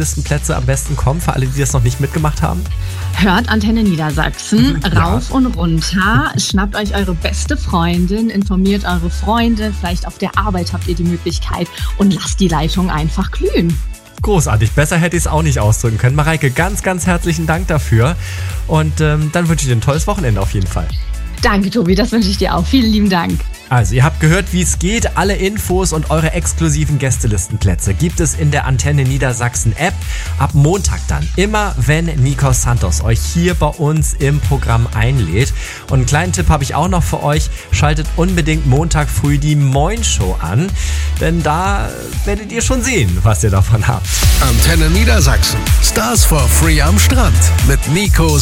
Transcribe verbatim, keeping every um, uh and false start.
Gästelistenplätze am besten kommen, für alle, die das noch nicht mitgemacht haben? Hört Antenne Niedersachsen rauf Ja. und runter, schnappt euch eure beste Freundin, informiert eure Freunde, vielleicht auf der Arbeit habt ihr die Möglichkeit und lasst die Leitung einfach glühen. Großartig, besser hätte ich es auch nicht ausdrücken können. Mareike, ganz, ganz herzlichen Dank dafür und ähm, dann wünsche ich dir ein tolles Wochenende auf jeden Fall. Danke, Tobi, das wünsche ich dir auch. Vielen lieben Dank. Also, ihr habt gehört, wie es geht. Alle Infos und eure exklusiven Gästelistenplätze gibt es in der Antenne Niedersachsen App. Ab Montag dann. Immer wenn Nikos Santos euch hier bei uns im Programm einlädt. Und einen kleinen Tipp habe ich auch noch für euch. Schaltet unbedingt Montag früh die Moin Show an. Denn da werdet ihr schon sehen, was ihr davon habt. Antenne Niedersachsen. Stars for Free am Strand mit Nico